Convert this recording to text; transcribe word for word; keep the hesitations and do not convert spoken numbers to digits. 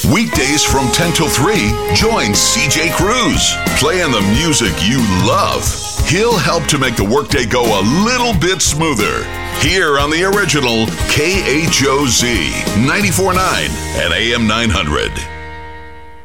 Weekdays from ten till three, join C J Cruz, playing the music you love. He'll help to make the workday go a little bit smoother. Here on the original K H O Z ninety-four point nine and A M nine hundred.